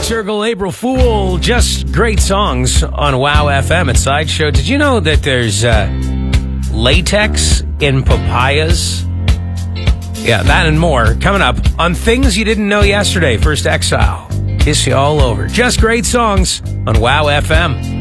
Circle, April Fool, just great songs on Wow FM at Sideshow. Did you know that there's latex in papayas? Yeah, that and more coming up on Things You Didn't Know Yesterday. First Exile, Kiss You All Over. Just great songs on Wow FM.